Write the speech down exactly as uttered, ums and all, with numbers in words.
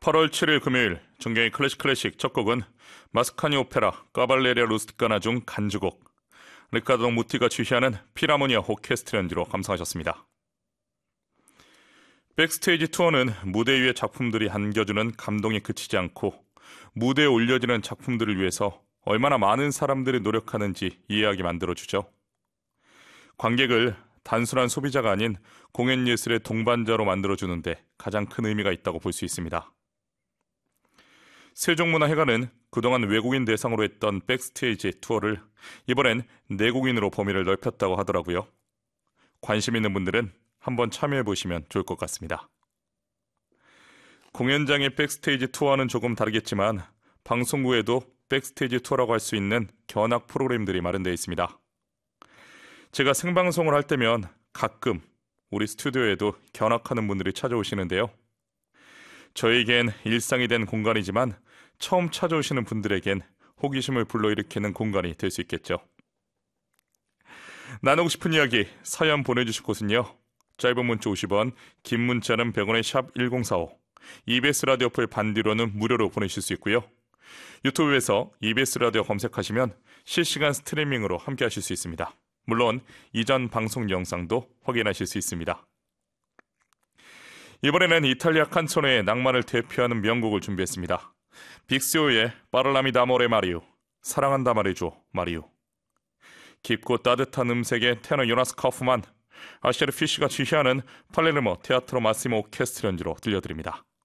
팔월 칠일 금요일 정경의 클래식 클래식 첫 곡은 마스카니 오페라 까발레리아 루스티카나 중 간주곡 리카르도 무티가 주휘하는 필하모니아 오케스트라 연주로 감상하셨습니다. 백스테이지 투어는 무대 위의 작품들이 안겨주는 감동에 그치지 않고 무대에 올려지는 작품들을 위해서 얼마나 많은 사람들이 노력하는지 이해하게 만들어주죠. 관객을 단순한 소비자가 아닌 공연 예술의 동반자로 만들어주는데 가장 큰 의미가 있다고 볼 수 있습니다. 세종문화회관은 그동안 외국인 대상으로 했던 백스테이지 투어를 이번엔 내국인으로 범위를 넓혔다고 하더라고요. 관심 있는 분들은 한번 참여해보시면 좋을 것 같습니다. 공연장의 백스테이지 투어와는 조금 다르겠지만 방송국에도 백스테이지 투어라고 할 수 있는 견학 프로그램들이 마련되어 있습니다. 제가 생방송을 할 때면 가끔 우리 스튜디오에도 견학하는 분들이 찾아오시는데요. 저에겐 일상이 된 공간이지만 처음 찾아오시는 분들에겐 호기심을 불러일으키는 공간이 될 수 있겠죠. 나누고 싶은 이야기 사연 보내주실 곳은요. 짧은 문자 오십 원, 긴 문자는 백 원의 샵 일공사오, 이비에스 라디오 어플 반디로는 무료로 보내실 수 있고요. 유튜브에서 이비에스 라디오 검색하시면 실시간 스트리밍으로 함께 하실 수 있습니다. 물론 이전 방송 영상도 확인하실 수 있습니다. 이번에는 이탈리아 칸초네의 낭만을 대표하는 명곡을 준비했습니다. 빅시오의 파를라미 다모레 마리우, 사랑한다 말해줘 마리우. 깊고 따뜻한 음색의 테너 요나스 카프만, 아시아르 피쉬가 지휘하는 팔레르모 테아트로 마시모 오케스트라 연주로 들려드립니다.